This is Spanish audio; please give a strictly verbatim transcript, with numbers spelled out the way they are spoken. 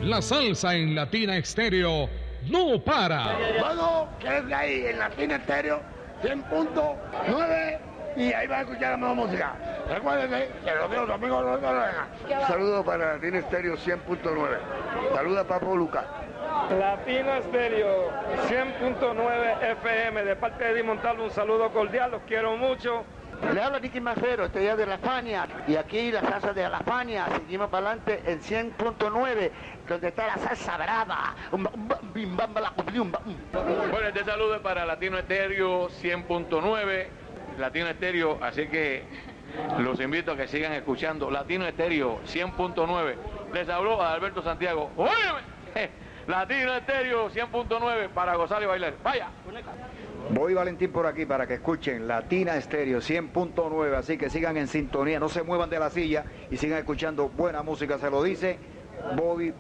La salsa en Latina Estéreo no para. Bueno, quédese ahí en Latina Estéreo cien punto nueve y ahí va a escuchar la mejor música. Recuérdense que los míos amigos no lo dejan. Saludos para Latina Estéreo cien punto nueve. Saluda a Papo Lucas. Latina Estéreo cien punto nueve F M, de parte de Eddie Montalvo, un saludo cordial, los quiero mucho. Le habla Nicky Macero, estoy ya de La Fania, y aquí la salsa de La Fania, seguimos para adelante en cien punto nueve, donde está la salsa brava. Bueno, este saludo es para Latino Estéreo cien punto nueve, Latino Estéreo, así que los invito a que sigan escuchando Latino Estéreo cien punto nueve. Les habló Alberto Santiago. ¡Óyeme! Latino Estéreo cien punto nueve para gozar y bailar. ¡Vaya! Voy Valentín por aquí para que escuchen Latina Estéreo cien punto nueve, así que sigan en sintonía, no se muevan de la silla y sigan escuchando buena música, se lo dice Bobby.